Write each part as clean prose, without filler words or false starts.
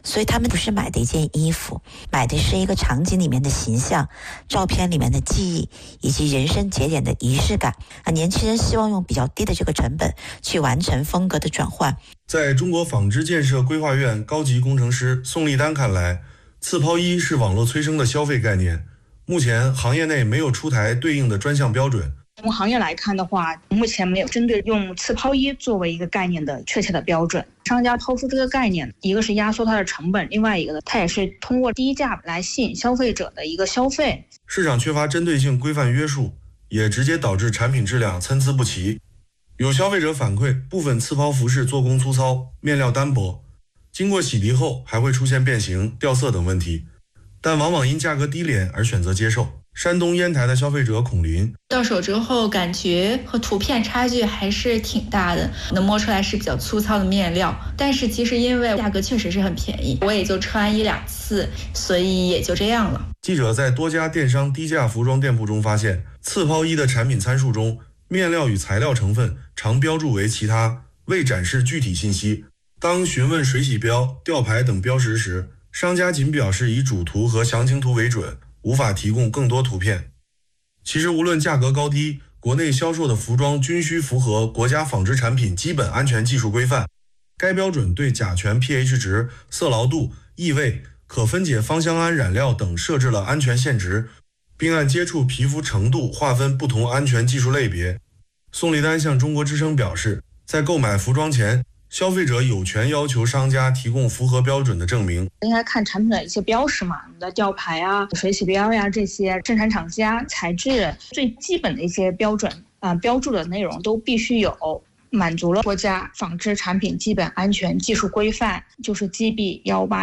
所以他们不是买的一件衣服，买的是一个场景里面的形象，照片里面的记忆，以及人生节点的仪式感。年轻人希望用比较低的这个成本去完成风格的转换。 在中国纺织建设规划院高级工程师宋立丹看来，刺抛衣是网络催生的消费概念，目前行业内没有出台对应的专项标准。 从行业来看的话，目前没有针对用刺抛衣作为一个概念的确切的标准。商家抛出这个概念，一个是压缩它的成本，另外一个呢，它也是通过低价来吸引消费者的一个消费。 市场缺乏针对性规范约束，也直接导致产品质量参差不齐。有消费者反馈，部分刺抛服饰做工粗糙，面料单薄，经过洗涤后还会出现变形、掉色等问题，但往往因价格低廉而选择接受。山东烟台的消费者孔林， 到手之后感觉和图片差距还是挺大的，能摸出来是比较粗糙的面料，但是其实因为价格确实是很便宜，我也就穿1-2次，所以也就这样了。 记者在多家电商低价服装店铺中发现，刺抛衣的产品参数中，面料与材料成分常标注为其他，未展示具体信息。当询问水洗标、吊牌等标识时，商家仅表示以主图和详情图为准，无法提供更多图片。其实无论价格高低，国内销售的服装均需符合国家纺织产品基本安全技术规范。该标准对甲醛 pH 值、色牢度、异味、可分解芳香胺染料等设置了安全限值，并按接触皮肤程度划分不同安全技术类别。宋立丹向中国之声表示，在购买服装前，消费者有权要求商家提供符合标准的证明。 应该看产品的一些标识嘛，你的吊牌啊、水洗标呀，这些生产厂家、材质最基本的一些标准标注的内容都必须有，满足了国家纺织产品基本安全技术规范，就是 GB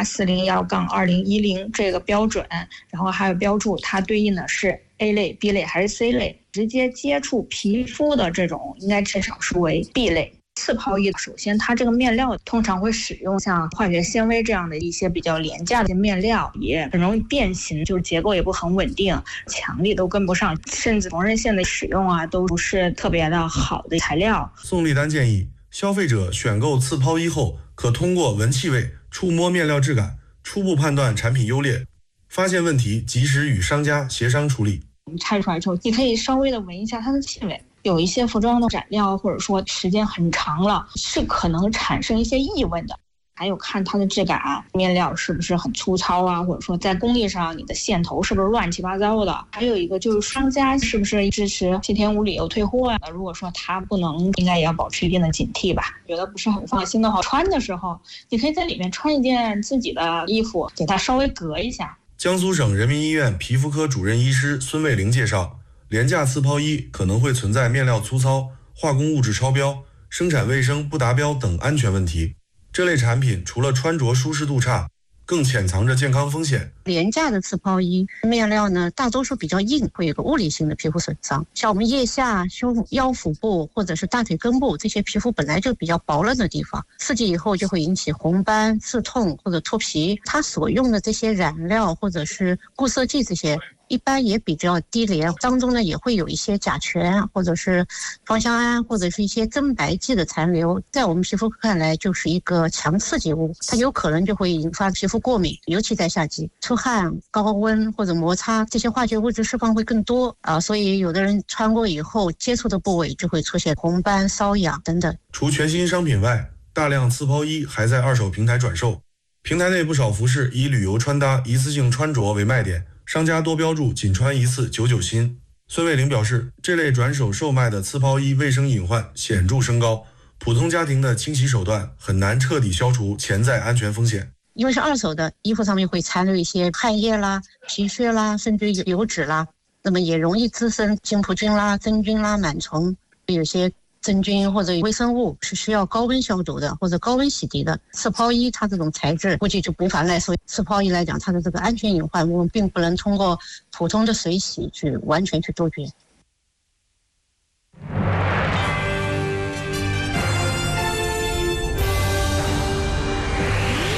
18401-2010这个标准，然后还有标注它对应的是 A 类、B 类还是 C 类，直接接触皮肤的这种应该至少是为 B 类。刺抛衣首先它这个面料通常会使用像化学纤维这样的一些比较廉价的面料，也很容易变形，就是结构也不很稳定，强力都跟不上，甚至缝纫线的使用都不是特别的好的材料。 宋立丹建议消费者选购刺抛衣后，可通过闻气味、触摸面料质感，初步判断产品优劣，发现问题及时与商家协商处理。 我们拆出来之后，你可以稍微的闻一下它的气味，有一些服装的染料或者说时间很长了，是可能产生一些异味的。还有看它的质感，面料是不是很粗糙啊，或者说在工艺上你的线头是不是乱七八糟的。还有一个就是商家是不是支持7天无理由退货啊？如果说他不能，应该也要保持一定的警惕吧。觉得不是很放心的话，穿的时候你可以在里面穿一件自己的衣服，给它稍微隔一下。 江苏省人民医院皮肤科主任医师孙卫玲介绍，廉价刺抛衣可能会存在面料粗糙、化工物质超标、生产卫生不达标等安全问题。这类产品除了穿着舒适度差，更潜藏着健康风险。 廉价的刺抛衣面料呢，大多数比较硬，会有个物理性的皮肤损伤。像我们腋下、腰腹部或者是大腿根部这些皮肤本来就比较薄嫩的地方，刺激以后就会引起红斑、刺痛或者脱皮。它所用的这些染料或者是固色剂这些一般也比较低廉，当中呢也会有一些甲醛或者是芳香胺或者是一些增白剂的残留，在我们皮肤看来就是一个强刺激物，它有可能就会引发皮肤过敏，尤其在夏季出汗、高温或者摩擦，这些化学物质释放会更多所以有的人穿过以后接触的部位就会出现红斑、瘙痒等等。 除全新商品外，大量刺抛衣还在二手平台转售，平台内不少服饰以旅游穿搭、一次性穿着为卖点，商家多标注仅穿一次99新。孙卫玲表示，这类转手售卖的刺抛衣卫生隐患显著升高，普通家庭的清洗手段很难彻底消除潜在安全风险。 因为是二手的，衣服上面会残留一些汗液啦、皮屑啦，甚至油脂啦，那么也容易滋生金葡菌啦、真菌啦、螨虫，有些真菌或者微生物是需要高温消毒的或者高温洗涤的。刺抛衣它这种材质估计就无法耐受，刺抛衣来讲它的这个安全隐患我们并不能通过普通的水洗去完全去杜绝。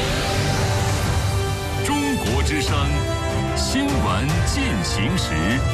中国之声新闻进行时。